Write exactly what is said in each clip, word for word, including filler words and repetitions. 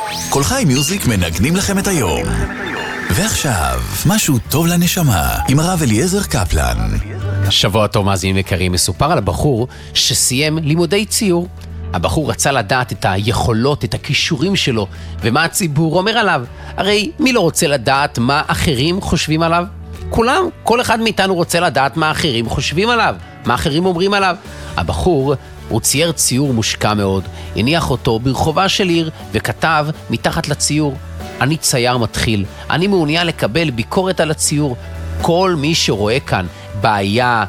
כל חי מיוזיק מנגנים לכם את היום. ועכשיו, משהו טוב לנשמה, עם הרב אליעזר קפלן. שבוע טוב מאזינים יקרים, מסופר על הבחור שסיים לימודי ציור. הבחור רצה לדעת את היכולות, את הכישורים שלו, ומה הציבור אומר עליו. הרי מי לא רוצה לדעת מה אחרים חושבים עליו? כולם, כל אחד מאיתנו רוצה לדעת מה אחרים חושבים עליו, מה אחרים אומרים עליו. הבחור, הוא צייר ציור מושקע מאוד, הניח אותו ברחובה של עיר וכתב מתחת לציור: אני צייר מתחיל, אני מעוניין לקבל ביקורת על הציור. כל מי שרואה כאן בעיה,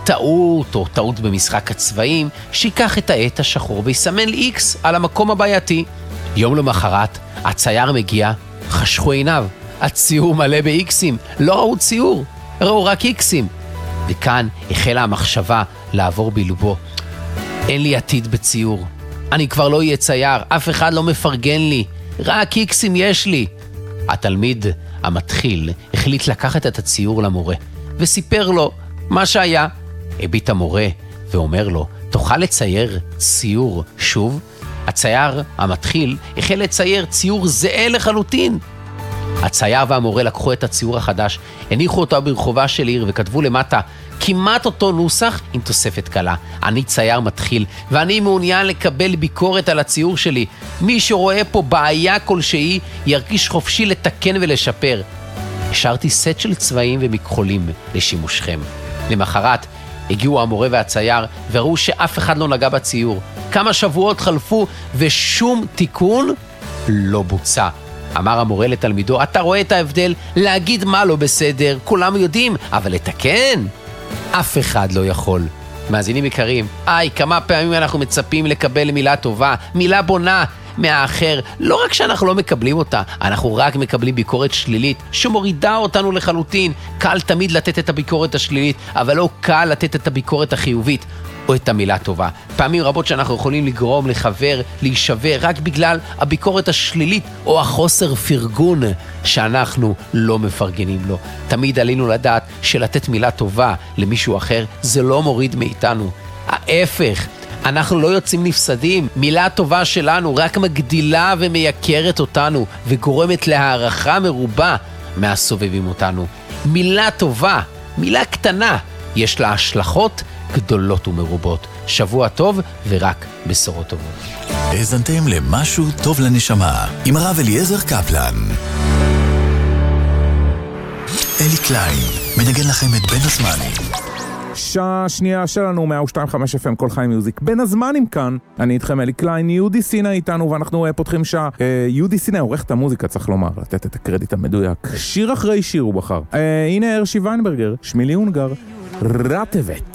טעות או טעות במשחק הצבעים, שיקח את העט השחור ויסמן ל-X על המקום הבעייתי. יום למחרת, הצייר מגיע, חשכו עיניו, הציור מלא ב-X'ים, לא ראו ציור, ראו רק X'ים. וכאן החלה המחשבה לעבור בלבו: אין לי עתיד בציור, אני כבר לא יהיה צייר, אף אחד לא מפרגן לי, רק X'ים יש לי. התלמיד המתחיל החליט לקחת את הציור למורה, וסיפר לו מה שהיה. הביט המורה ואומר לו: תוכל לצייר ציור שוב? הצייר המתחיל החל לצייר ציור זהה לחלוטין. הצייר והמורה לקחו את הציור החדש, הניחו אותו ברחובה של עיר וכתבו למטה כמעט אותו נוסח עם תוספת קלה: אני צייר מתחיל ואני מעוניין לקבל ביקורת על הציור שלי. מי שרואה פה בעיה כלשהי ירגיש חופשי לתקן ולשפר. השארתי סט של צבעים ומכחולים לשימושכם. למחרת הגיעו המורה והצייר וראו שאף אחד לא נגע בציור. כמה שבועות חלפו ושום תיקון לא בוצע. אמר המורה לתלמידו: אתה רואה את ההבדל? להגיד מה לא בסדר כולם יודעים, אבל לתקן אף אחד לא יכול. מאזינים יקרים, איי, כמה פעמים אנחנו מצפים לקבל מילה טובה, מילה בונה מהאחר. לא רק שאנחנו לא מקבלים אותה, אנחנו רק מקבלים ביקורת שלילית שמורידה אותנו לחלוטין. קל תמיד לתת את הביקורת השלילית, אבל לא קל לתת את הביקורת החיובית או את המילה טובה. פעמים רבות שאנחנו יכולים לגרום לחבר להישבר רק בגלל הביקורת השלילית או החוסר פרגון שאנחנו לא מפרגנים לו. תמיד עלינו לדעת שלתת מילה טובה למישהו אחר זה לא מוריד מאיתנו, ההפך, אנחנו לא יוצאים נפסדים. מילה טובה שלנו רק מגדילה ומייקרת אותנו וגורמת להערכה מרובה מהסובבים אותנו. מילה טובה, מילה קטנה, יש לה השלכות גדולות ומרובות. שבוע טוב ורק בשורות טובות. האזנתם למשהו טוב לנשמה עם הרב אליעזר קפלן. אלי קליין מנגן לכם את בין הזמנים. שעה שנייה שלנו, מאה ושתיים נקודה חמש אף אם כל חי מיוזיק. בין הזמנים כאן, אני איתכם אלי קליין, יהודי סינה איתנו, ואנחנו פותחים שעה. יהודי סינה עורך את המוזיקה, צריך לומר, לתת את הקרדיט המדויק. שיר אחרי שיר הוא בחר. הנה הרשי ויינברגר, שמילי אונגר, רטבת.